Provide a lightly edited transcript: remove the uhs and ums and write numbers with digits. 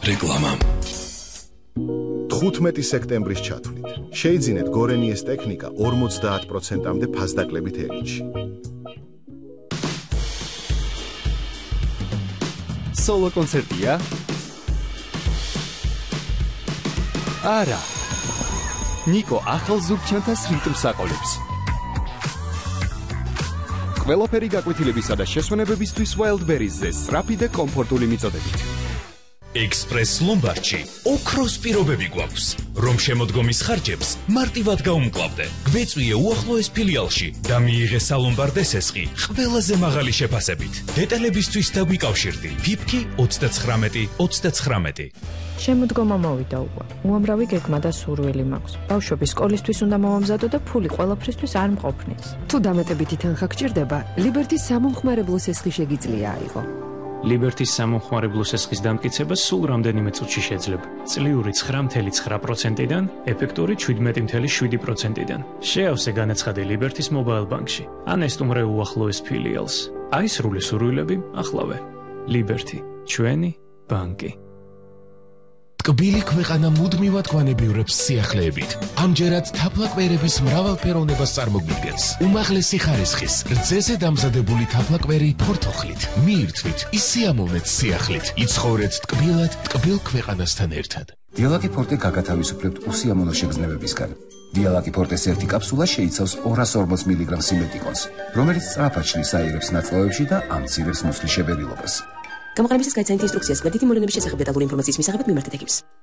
რეკლამა 15 სექტემბრის ჩათვლით შეიძინეთ გორენიეს ტექნიკა 50%-მდე ფასდაკლებით ელინში. Solo კონცერტია? არა. ნიკო ახალ ზურგჩანთას რიტმს აყოლებს. ყველაფერი გაკვეთილებისა და შესვენებებისთვის Wildberries-ზე სწრაფი და კომფორტული მიწოდებით. Express Lombardში ოქროს პირობები გვაქვს, რომ შემოდგომის ხარჯებს მარტივად გაუმკლავდე. გვეწვიე უახლოეს ფილიალში და მიიღე სალომბარდ ესესხი ყველაზე მაღალი შეფასებით. დეტალებისთვის დაგვიკავშირდი. ფიფკი 39-39. შემოდგომა მოვიდა უკვე. უამრავი გეგმა და სურვილი მაქვს. ბავშვები სკოლისთვის უნდა მოვამზადო და ფული ყველაფრისთვის არ მყოფნის. თუ დამატებითი თანხა გჭირდება, Liberty-ს სამომხმარებლო სესხი შეგიძლია აიღო. Liberty-ს სამომხმარებლო სესხის დამტკიცება სულ რამდენიმე წუთში შეძლებ. წლიური 9.9%-დან, ეფექტური 17.7%-დან. შეავსე განაცხადი Liberty-ს Mobile Bank-ში. ან ესტუმრე უახლოეს ფილიალს. აი სრული სურვილები ახლავე. Liberty, ჩვენი ბანკი. ტკბილი ქვეყანა მუდმივად გვანებიურებს სიახლეებით. ამჯერად თაფლაკვერების მრავალფეროვნებას წარმოგვიდგენს. უმაღლესი ხარისხის, რძეზე დამზადებული თაფლაკვერი ფორთოხლით. მიირთვით, ისიამოვნეთ სიახლით. იცხოვრეთ ტკბილად, ტკბილ ქვეყანასთან ერთად. დიალაკი ფორტე გაგათავისუფლებთ უსიამოვნო შეგრძნებებისგან. დიალაკი ფორტეს ერთი კაფსულა შეიცავს 240 მგ სიმეტიკონს, რომელიც სწრაფად შლის აირებს ნაწლავებში და ამცირებს მუცლის შებერილობას. გამოყენებისას გაიცანით ინსტრუქციას, გვერდითი მოვლენების შესახებ დეტალური ინფორმაციის მისაღებად მიმართეთ ექიმს.